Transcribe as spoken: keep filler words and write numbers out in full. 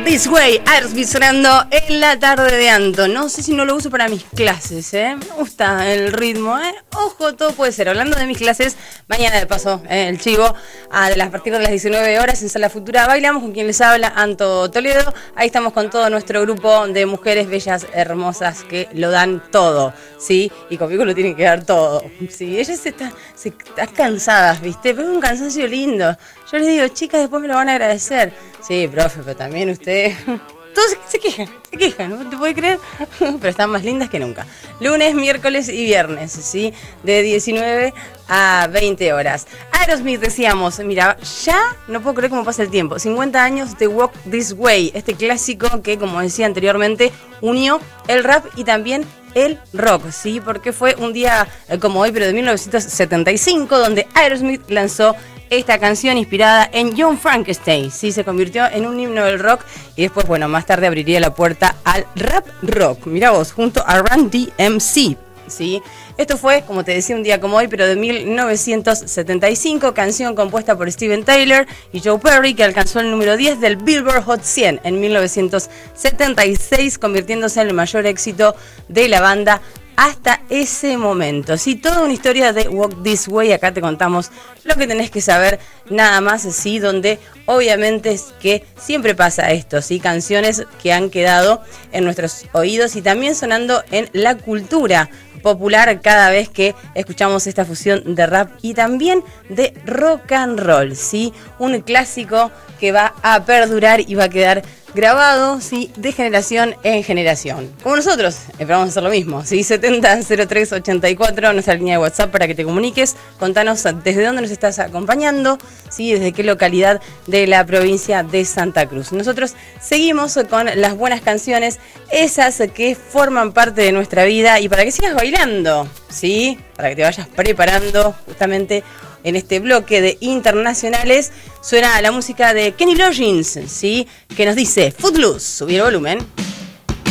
Walk This Way, Aerosmith sonando en la tarde de Anto. No sé si no lo uso para mis clases, ¿eh? Me gusta el ritmo, ¿eh? Ojo, todo puede ser. Hablando de mis clases, mañana de paso, ¿eh? El chivo, a, a partir de las diecinueve horas en Sala Futura bailamos con quien les habla, Anto Toledo. Ahí estamos con todo nuestro grupo de mujeres bellas, hermosas, que lo dan todo, ¿sí? Y conmigo lo tienen que dar todo, ¿sí? Ellas se están, se, están cansadas, ¿viste? Pero es un cansancio lindo. Yo les digo, chicas, después me lo van a agradecer. Sí, profe, pero también usted... Todos se quejan, se quejan, ¿no te puede creer? Pero están más lindas que nunca. Lunes, miércoles y viernes, ¿sí? De diecinueve a veinte horas. Aerosmith, decíamos, mira, ya no puedo creer cómo pasa el tiempo. cincuenta años de Walk This Way, este clásico que, como decía anteriormente, unió el rap y también el rock, ¿sí? Porque fue un día como hoy, pero de mil novecientos setenta y cinco, donde Aerosmith lanzó esta canción inspirada en John Frankenstein, ¿sí? Se convirtió en un himno del rock y después, bueno, más tarde abriría la puerta al rap rock. Mirá vos, junto a Run D M C, ¿sí? Esto fue, como te decía, un día como hoy, pero de mil novecientos setenta y cinco, canción compuesta por Steven Tyler y Joe Perry, que alcanzó el número diez del Billboard Hot cien en mil novecientos setenta y seis, convirtiéndose en el mayor éxito de la banda hasta ese momento. Sí, toda una historia de Walk This Way. Acá te contamos lo que tenés que saber, nada más, sí, donde obviamente es que siempre pasa esto, sí, canciones que han quedado en nuestros oídos y también sonando en la cultura popular cada vez que escuchamos esta fusión de rap y también de rock and roll, sí, un clásico que va a perdurar y va a quedar grabado, sí, de generación en generación. Como nosotros, esperamos hacer lo mismo, sí, setenta cero tres ochenta y cuatro, nuestra línea de WhatsApp para que te comuniques. Contanos desde dónde nos estás acompañando, sí, desde qué localidad de la provincia de Santa Cruz. Nosotros seguimos con las buenas canciones, esas que forman parte de nuestra vida y para que sigas bailando, sí, para que te vayas preparando justamente. En este bloque de internacionales suena la música de Kenny Loggins, ¿sí? Que nos dice Footloose. Subir el volumen.